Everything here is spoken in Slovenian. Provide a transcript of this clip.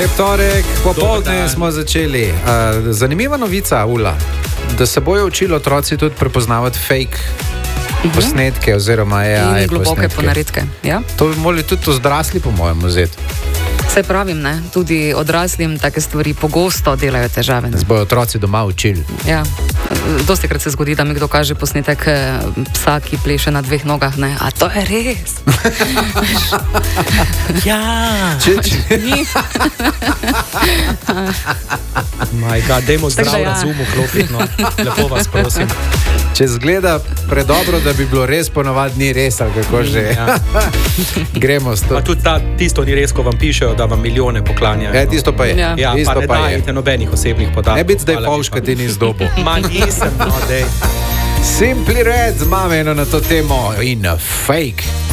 torek, popoldne smo začeli. Zanimiva novica, Ula, da se bojo učili otroci tudi prepoznavati fake posnetke oziroma AI in globoke ponaredke. Ja? To bi morali tudi odrasli, po mojem, vzeti. Saj pravim, ne? Tudi odraslim take stvari pogosto delajo težave. Se bojo otroci doma učili. Ja. Dostikrat se zgodi, da mi kdo kaže posnetek psa, ki pleše na dveh nogah. Ne? A to je res? Ja. Ni. Maj ga, dajmo zdrav razum vklopiti, no. Lepo vas prosim. Če zgleda predobro, da bi bilo res, ponovadi ni res, ali kako že. Ja. Gremo s to. Pa tudi tisto ni res, ko vam pišejo, da vam milijone poklanjajo. Ja, tisto pa je. Ja. Ja, tisto pa ne pa je. dajte nobenih osebnih podatkov. Ne biti zdaj Hvala polška, lepa. ti ni zdobo. Ma nisem, no, dej. Simply Red, imamo eno na to temo in fake.